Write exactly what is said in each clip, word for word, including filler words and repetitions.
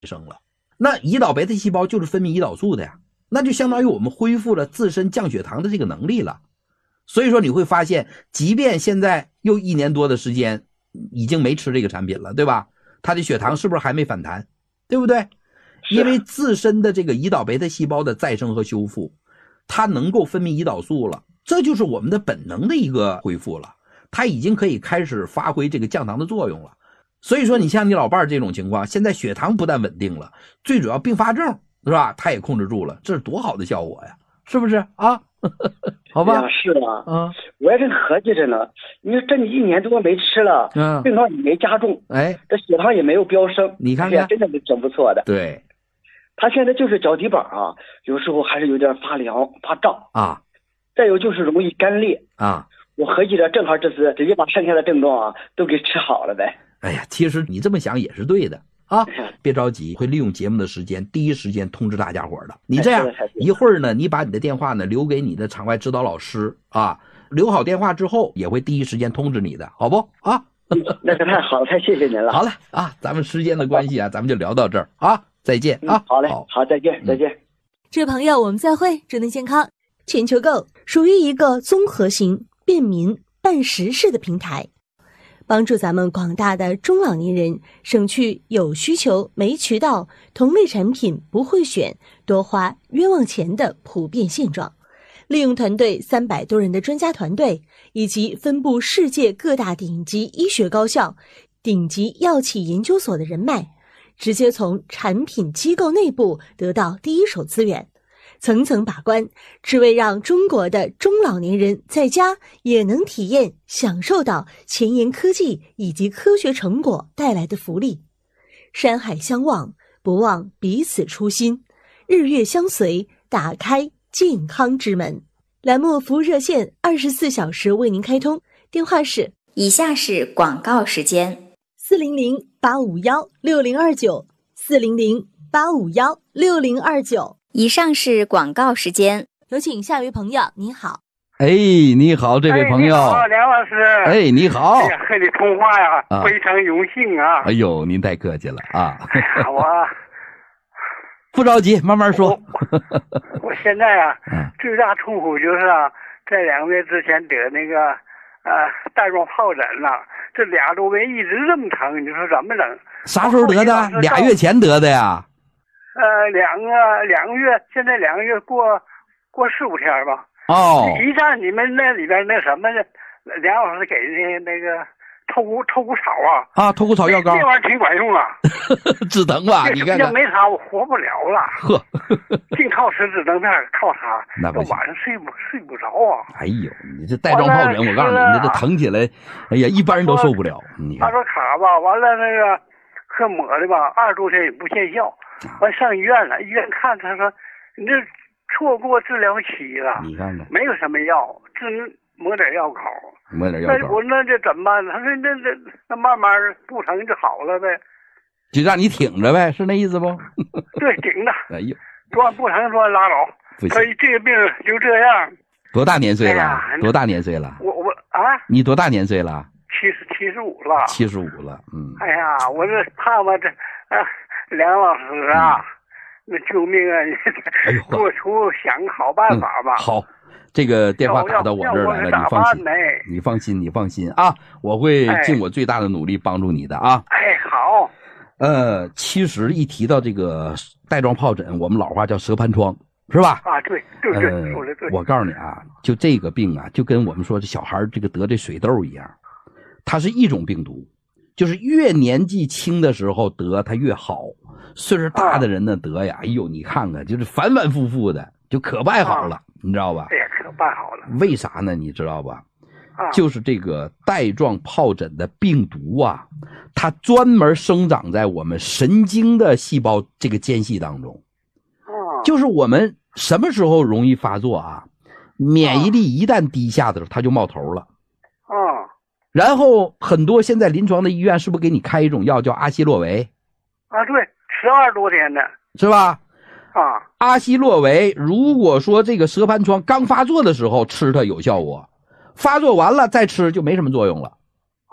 生了。那胰岛贝塔细胞就是分泌胰岛素的呀，那就相当于我们恢复了自身降血糖的这个能力了。所以说你会发现，即便现在又一年多的时间已经没吃这个产品了，对吧？它的血糖是不是还没反弹，对不对？因为自身的这个胰岛贝塔细胞的再生和修复，它能够分泌胰岛素了，这就是我们的本能的一个恢复了，它已经可以开始发挥这个降糖的作用了。所以说你像你老伴这种情况，现在血糖不但稳定了，最主要并发症是吧，它也控制住了，这是多好的效果呀，是不是啊？好吧， 是啊， 嗯， 我也正合计着呢。你说这你一年多没吃了，嗯，病况也没加重， 哎， 这血糖也没有飙升， 你看看， 真的是挺不错的。 对， 他现在就是脚底板啊，有时候还是有点发凉、发胀啊， 再有就是容易干裂啊。 我合计着，正好这次直接把剩下的症状啊都给治好了呗。 哎呀，其实你这么想也是对的。啊，别着急，会利用节目的时间，第一时间通知大家伙的。你这样一会儿呢，你把你的电话呢留给你的场外指导老师啊，留好电话之后，也会第一时间通知你的，好不啊？ 那可太好了，太谢谢您了。 好了啊，咱们时间的关系啊，咱们就聊到这儿啊，再见啊。 嗯、好嘞，好，好，再见，再见。 这位朋友，我们再会，祝您健康。全球购属于一个综合型、便民、办实事的平台。帮助咱们广大的中老年人省去有需求没渠道、同类产品不会选、多花冤枉钱的普遍现状，利用团队三百多人的专家团队以及分布世界各大顶级医学高校、顶级药企研究所的人脉，直接从产品机构内部得到第一手资源，层层把关，只为让中国的中老年人在家也能体验享受到前沿科技以及科学成果带来的福利。山海相望，不忘彼此初心，日月相随，打开健康之门。栏目服务热线二十四小时为您开通，电话是以下是广告时间： 四零零八五幺六零二九，四零零八五幺六零二九。 以上是广告时间， 有请下一位朋友。你好， 哎，你好，这位朋友， 哎、你好，梁老师， 哎，你好， 哎呀，和你通话呀、啊，非常荣幸啊！ 哎呦，您太客气了啊！ 哎呀，我不着急，慢慢说。 我, 我现在啊，最大痛苦就是啊，在两个月之前得那个呃带状疱疹了，这俩周围一直这么疼，你说怎么整？ 啥时候得的？俩月前得的呀？ 呃，两个两个月，现在两个月过过十五天吧。 哦， 一站你们那里边那什么的，梁老师给那那个透骨透骨草啊， 啊，透骨草药膏， 这玩意儿挺管用啊， 止疼吧？你看看， 要没它我活不了了。 呵， 净靠吃止疼片，靠它， 那不晚上睡不睡不着啊。 哎呦，你这带状疱疹，我告诉你，你这疼起来，哎呀，一般人都受不了。你看， 他说卡吧，完了那个喝抹的吧，二十多天也不见效。完上医院了，医院看他说你这错过治疗期了， 你看看没有什么药，只能抹点药膏， 抹点药膏。 那我那这怎么办？他说那那那慢慢不疼就好了呗， 就让你挺着呗，是那意思不？ 对，挺着。 哎呦， 说不疼说拉倒，所以这个病就这样。 多大年岁了？ 哎、 多大年岁了？ 我我啊， 你多大年岁了？ 七十七十五了。 七十五了，嗯。 哎呀，我这盼望这啊。梁老师啊，嗯、那救命啊！你做出想个好办法吧。 嗯、好，这个电话打到我这儿来了，你放心，你放心，你放心啊！我会尽我最大的努力帮助你的啊。 哎，好。 呃，其实一提到这个带状疱疹，我们老话叫蛇盘疮，是吧？ 啊，对对对， 呃、 说的对。 我告诉你啊，就这个病啊，就跟我们说这小孩这个得这水痘一样，它是一种病毒。就是越年纪轻的时候得它越好，岁数大的人呢得呀，哎呦，你看看，就是反反复复的，就可办好了，啊、你知道吧？ 哎呀，可办好了。 为啥呢？你知道吧？ 啊、 就是这个带状疱疹的病毒啊，它专门生长在我们神经的细胞这个间隙当中。 啊、 就是我们什么时候容易发作啊？免疫力一旦低下的时候，它就冒头了。 啊。 然后很多现在临床的医院是不是给你开一种药叫阿昔洛韦？ 啊，对，吃二十多天的， 是吧？ 啊， 阿昔洛韦，如果说这个蛇盘疮刚发作的时候吃它有效果，发作完了再吃就没什么作用了。 啊，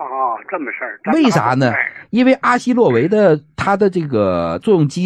这么事儿。 为啥呢？因为阿昔洛韦的它的这个作用机